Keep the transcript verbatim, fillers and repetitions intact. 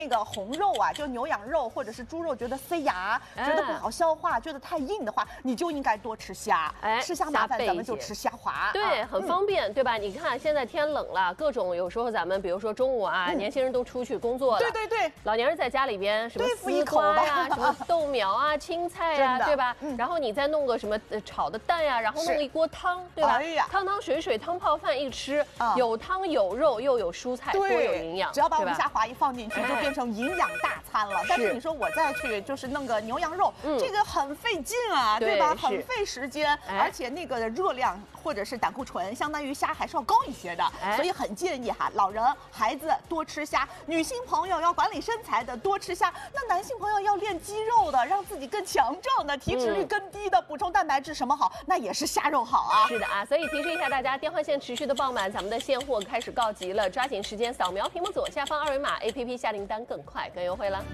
那个红肉啊，就牛羊肉或者是猪肉，觉得塞牙， 哎、 觉得不好消化，觉得太硬的话，你就应该多吃虾。哎，吃虾麻烦，咱们就吃虾滑。 对， 啊、 很方便，嗯、对吧？你看现在天冷了，各种有时候咱们比如说中午啊，嗯、年轻人都出去工作了， 对对对， 老年人在家里边什么丝瓜呀、什么豆苗啊、青菜呀、啊，对吧？嗯、然后你再弄个什么炒的蛋呀、啊，然后弄一锅汤，对吧？ 哎呀， 汤汤水水汤泡饭一吃，嗯、有汤有肉又有蔬菜，多有营养。 只要把我们虾滑一放进去，就变成营养大。大餐了，但是你说我再去就是弄个牛羊肉，嗯、这个很费劲啊，对, 对吧？很费时间，哎、而且那个热量或者是胆固醇，相当于虾还是要高一些的，哎、所以很建议哈，老人、孩子多吃虾，女性朋友要管理身材的多吃虾，那男性朋友要练肌肉的，让自己更强壮的，体脂率更低的，补充蛋白质什么好？那也是虾肉好啊。 是的啊，所以提示一下大家，电话线持续的爆满，咱们的现货开始告急了，抓紧时间扫描屏幕左下方二维码 ，A P P 下订单更快更优惠了。